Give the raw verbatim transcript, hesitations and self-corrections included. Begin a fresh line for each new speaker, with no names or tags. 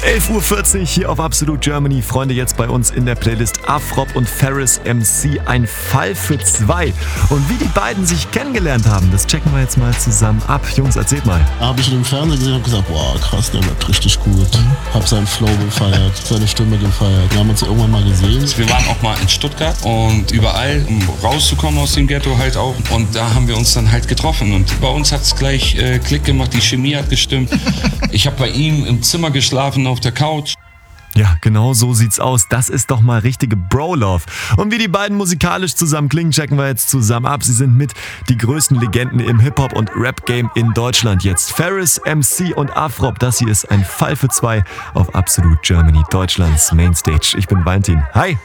elf Uhr vierzig hier auf Absolute Germany. Freunde, jetzt bei uns in der Playlist Afrop und Ferris M C, ein Fall für zwei. Und wie die beiden sich kennengelernt haben, das checken wir jetzt mal zusammen ab. Jungs, erzählt mal.
Da habe ich ihn im Fernsehen gesehen und gesagt, boah, krass, der wird richtig gut. Hab seinen Flow gefeiert, seine Stimme gefeiert. Wir haben uns irgendwann mal gesehen.
Wir waren auch mal in Stuttgart und überall, um rauszukommen aus dem Ghetto halt auch. Und da haben wir uns dann halt getroffen. Und bei uns hat es gleich äh, Klick gemacht, die Chemie hat gestimmt. Ich habe bei ihm im Zimmer geschlafen, auf der Couch.
Ja, genau so sieht's aus. Das ist doch mal richtige Bro-Love. Und wie die beiden musikalisch zusammen klingen, checken wir jetzt zusammen ab. Sie sind mit die größten Legenden im Hip-Hop- und Rap-Game in Deutschland jetzt. Ferris M C und Afrop, das hier ist ein Fall für zwei auf Absolute Germany, Deutschlands Mainstage. Ich bin Valentin. Hi!